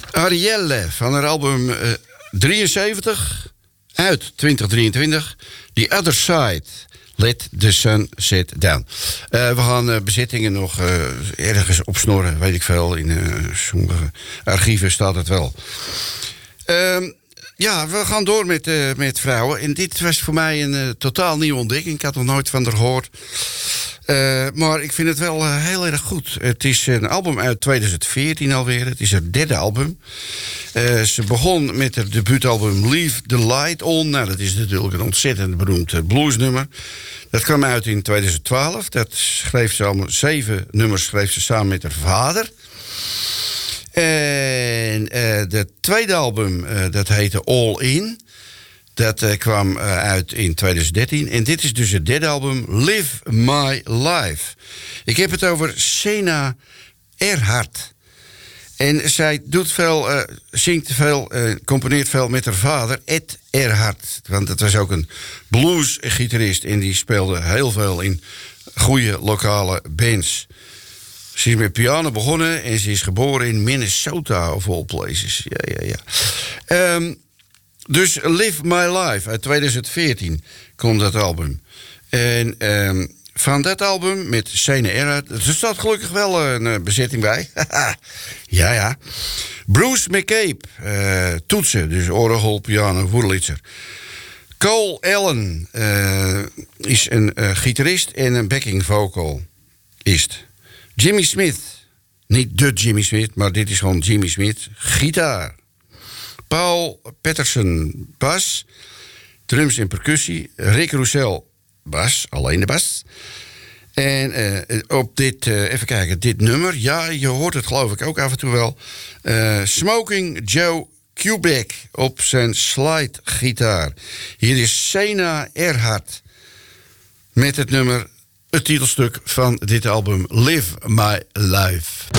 Arielle van haar album 73 uit 2023. The Other Side. Let the Sun Sit Down. We gaan bezittingen nog ergens opsnorren, weet ik veel. In sommige archieven staat het wel. Ja, we gaan door met vrouwen. En dit was voor mij een totaal nieuwe ontdekking. Ik had nog nooit van haar gehoord. Maar ik vind het wel heel erg goed. Het is een album uit 2014 alweer. Het is haar derde album. Ze begon met haar debuutalbum Leave the Light On. Nou, dat is natuurlijk een ontzettend beroemd bluesnummer. Dat kwam uit in 2012. Dat schreef ze allemaal 7 nummers schreef ze samen met haar vader. En het tweede album, dat heette All In. Dat kwam uit in 2013. En dit is dus het derde album, Live My Life. Ik heb het over Sena Erhardt. En zij doet veel, zingt veel, componeert veel met haar vader, Ed Erhardt. Want dat was ook een bluesgitarist en die speelde heel veel in goede lokale bands. Ze is met piano begonnen en ze is geboren in Minnesota, of all places. Ja. Dus Live My Life uit 2014 komt dat album. En van dat album met Sena Erhardt, er staat gelukkig wel een bezetting bij. Ja. Bruce McCabe, toetsen, dus orgel, piano, Wurlitzer. Cole Allen is een gitarist en een backing vocalist. Jimmy Smith, niet de Jimmy Smith, maar dit is gewoon Jimmy Smith, gitaar. Paul Patterson, bas, drums en percussie. Rick Roussel, bas, alleen de bas. En op dit, even kijken, dit nummer, ja, je hoort het geloof ik ook af en toe wel. Smoking Joe Kubek op zijn slide-gitaar. Hier is Sena Erhardt met het nummer, het titelstuk van dit album, Live My Life.